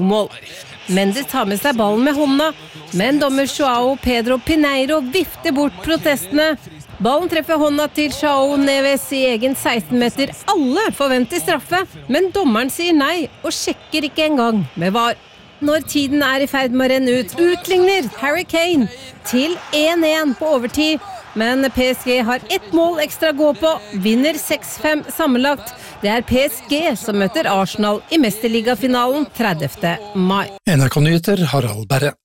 mål. Mendes tar med seg ballen med hånda, men dommer Joao Pedro Pineiro vifter bort protestene. Ballen treffer hånda til Joao Neves i egen 16-meter. Alle forventer straffe, men dommeren sier nei og sjekker ikke engang med VAR. Når tiden i ferd med å renne ut, utligner Harry Kane til 1-1 på overtid. Men PSG har 1 mål ekstra å gå på, vinner 6-5 sammenlagt. Det PSG som møter Arsenal i Mesterligafinalen 30. mai. NRK Nyheter, Harald Berre.